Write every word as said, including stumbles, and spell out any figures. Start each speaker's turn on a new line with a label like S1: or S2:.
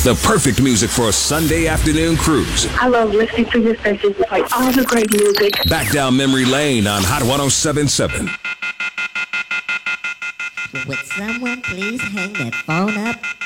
S1: The perfect music for a Sunday afternoon cruise.
S2: I love listening to your station. It's like all the great music.
S1: Back down memory lane on Hot one oh seven point seven.
S3: Would someone please hang that phone up?